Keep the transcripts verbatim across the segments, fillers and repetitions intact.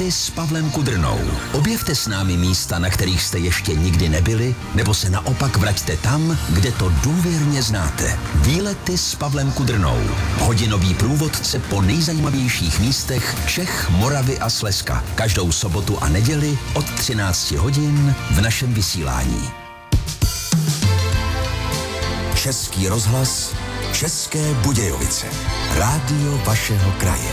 Výlety s Pavlem Kudrnou. Objevte s námi místa, na kterých jste ještě nikdy nebyli, nebo se naopak vraťte tam, kde to důvěrně znáte. Výlety s Pavlem Kudrnou. Hodinový průvodce po nejzajímavějších místech Čech, Moravy a Slezska. Každou sobotu a neděli od třinácti hodin v našem vysílání. Český rozhlas, České Budějovice. Rádio vašeho kraje.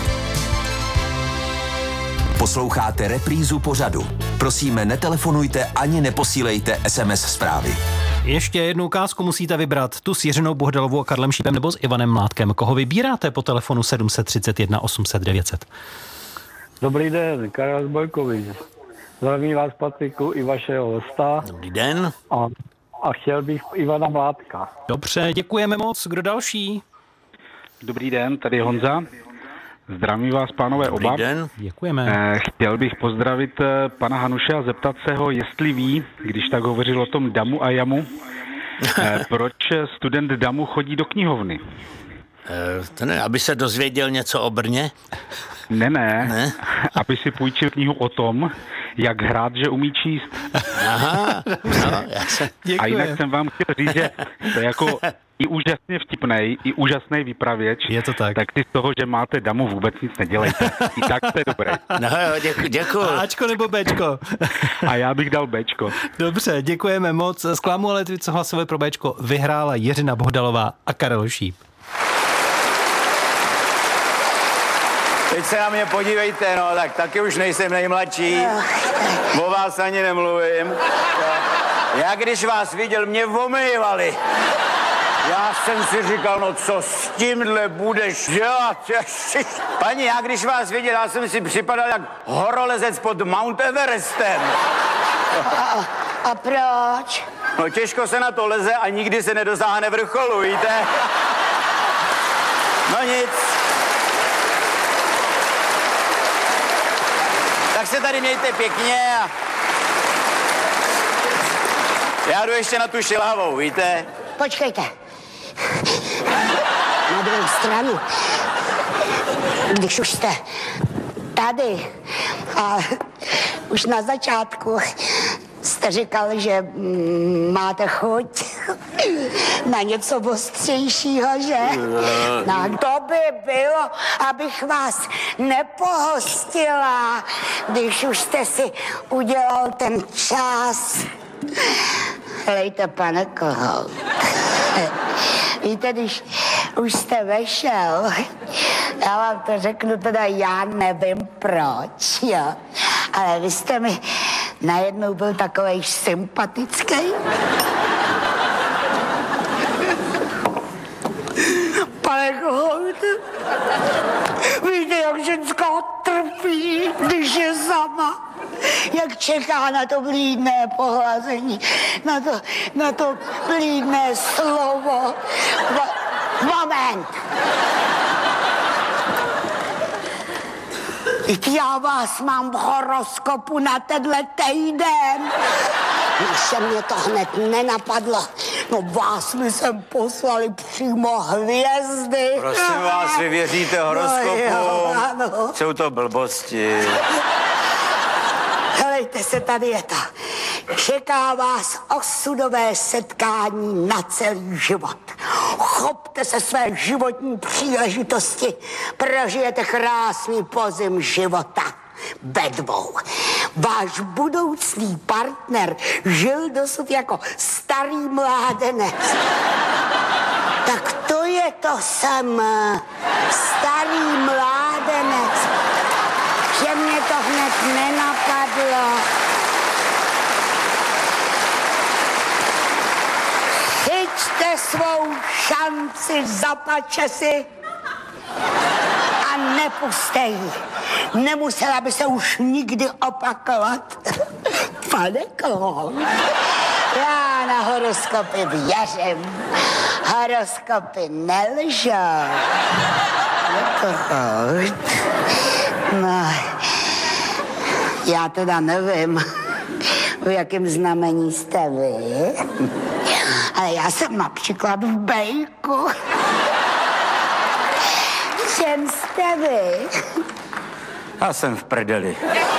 Posloucháte reprízu pořadu. Prosíme, netelefonujte ani neposílejte es em es zprávy. Ještě jednu ukázku musíte vybrat. Tu s Jiřinou Bohdalovou a Karlem Šípem nebo s Ivanem Mládkem. Koho vybíráte po telefonu sedm set třicet jedna osm set devět set? Dobrý den, Karel z Bojkovic. Zdravím vás, Patriku, i vašeho hosta. Dobrý den. A, a chtěl bych Ivana Mládka. Dobře, děkujeme moc. Kdo další? Dobrý den, tady Honza. Zdravím vás, pánové, Dobrý oba. den. Děkujeme. Chtěl bych pozdravit pana Hanuše a zeptat se ho, jestli ví, když tak hovořil o tom damu a jamu, proč student damu chodí do knihovny. To ne, aby se dozvěděl něco o Brně? Ne, ne, Ne? aby si půjčil knihu o tom, jak hrát, že umí číst. Aha, no, já se... A jinak jsem vám chtěl říct, že to je jako i úžasně vtipnej, i úžasný vypravěč. Je to tak. Tak si z toho, že máte damu, vůbec nic nedělejte. I tak jste dobrý. No jo, děku, děkuji. Ačko nebo Bčko? A já bych dal Bčko. Dobře, děkujeme moc. Zklamu, ale ty, co hlasovali pro Bčko, vyhrála Jiřina Bohdalová a Karel Šíp. Teď se na mě podívejte, no, tak taky už nejsem nejmladší. O vás ani nemluvím. Já když vás viděl, mě omývali. Já jsem si říkal, no co s tímhle budeš dělat? Paní, já když vás viděl, já jsem si připadal jak horolezec pod Mount Everestem. A, a proč? No těžko se na to leze a nikdy se nedosáhne vrcholu, víte? No nic. Tak se tady mějte pěkně a... Já jdu ještě na tu Šilhavou, víte? Počkejte. Na druhou stranu, když už jste tady a už na začátku jste říkal, že mm, máte chuť na něco ostřejšího, že? No to by bylo, abych vás nepohostila, když už jste si udělal ten čas. Helejte, pane Kohout. Víte, když už jste vešel, já vám to řeknu, teda já nevím proč, jo. Ale vy jste mi najednou byl takovej sympatický. Pane Kohout, víte, jak ženská trpí, když je sama. Jak čeká na to vlídné pohlazení, na to, na to vlídné slovo. Va- moment! Teď já vás mám v horoskopu na tenhle týden. Když se mě to hned nenapadlo, no vás mi sem poslali přímo hvězdy. Prosím vás, vy věříte horoskopu? No jo, ano. Jsou to blbosti. Helejte se, tady je to. Čeká vás osudové setkání na celý život. Chopte se své životní příležitosti. Prožijete krásný podzim života. Ve dvou. Váš budoucí partner žil dosud jako starý mládenec. Tak to je to samé. Starý mládenec. Že mě to hned nenapadlo. Chyťte svou šanci za pačesy a nepuste ji. Nemusela by se už nikdy opakovat. Pane Kohout, já na horoskopy věřím. Horoskopy nelžou. Kohout. No, já teda nevím, v jakém znamení jste vy, ale já jsem například v Bejku. V čem jste vy? Já jsem v prdeli.